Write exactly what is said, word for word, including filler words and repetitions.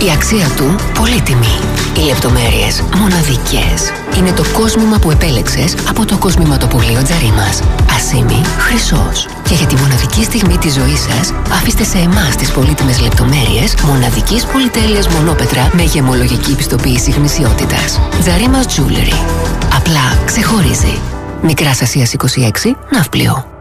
Η αξία του πολύτιμη. Οι λεπτομέρειες μοναδικές. Είναι το κόσμημα που επέλεξες από το κοσμηματοπωλείο Τζαρίμας. Ασήμι χρυσός. Και για τη μοναδική στιγμή της ζωής σας, αφήστε σε εμάς τις πολύτιμες λεπτομέρειες μοναδικής πολυτέλειας μονόπετρα με γεμολογική πιστοποίηση γνησιότητας. Τζαρίμας Jewelry. Απλά ξεχωρίζει. Μικράς Ασίας είκοσι έξι, Ναύπλιο.